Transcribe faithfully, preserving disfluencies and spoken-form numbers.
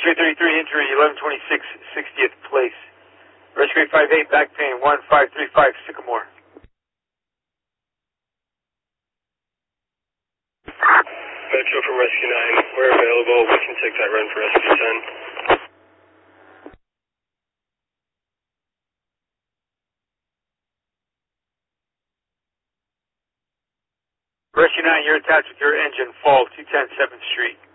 Rescue thirty-three, injury, eleven twenty-six, sixtieth place. Rescue eight five eight, back pain, one five three five, Sycamore. Metro from Rescue nine, we're available. We can take that run for Rescue ten. Rescue nine, you're attached with your engine, fall, two ten seventh Street.